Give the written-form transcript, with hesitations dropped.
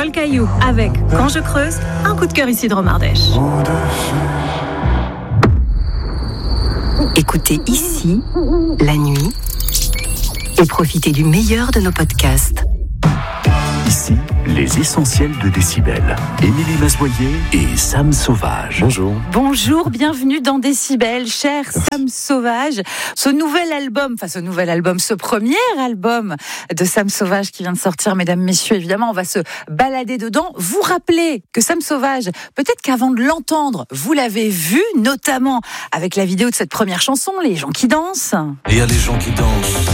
Paul Caillou avec Quand je creuse, un coup de cœur ici de Romardèche. Écoutez ici, la nuit, et profitez du meilleur de nos podcasts. Ici, les essentiels de Décibel. Émilie Masboyer et Sam Sauvage. Bonjour. Bonjour, bienvenue dans Décibel, cher Sam Sauvage. Ce premier album de Sam Sauvage qui vient de sortir, mesdames, messieurs, évidemment, on va se balader dedans. Vous rappelez que Sam Sauvage, peut-être qu'avant de l'entendre, vous l'avez vu, notamment avec la vidéo de cette première chanson, Les gens qui dansent. Il y a les gens qui dansent,